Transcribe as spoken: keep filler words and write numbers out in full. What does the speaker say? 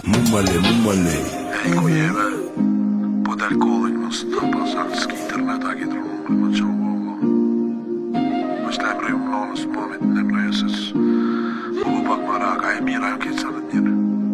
Mumale, mumale. Ejkujeme, podal calling nos tapazalski internet agidron mačovo. Mas lembrei um nome, esse momento lembrei esses. Vou para Maraca, é mira que sabe dinheiro.